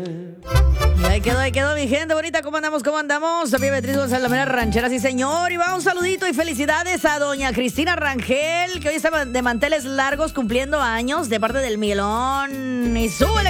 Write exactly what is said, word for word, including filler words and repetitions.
Y ahí quedó, ahí quedó mi gente bonita. ¿Cómo andamos? ¿Cómo andamos? Soy Beatriz González, la mera ranchera, sí señor. Y va un saludito y felicidades a doña Cristina Rangel, que hoy está de manteles largos cumpliendo años de parte del Miguelón. Y súbele.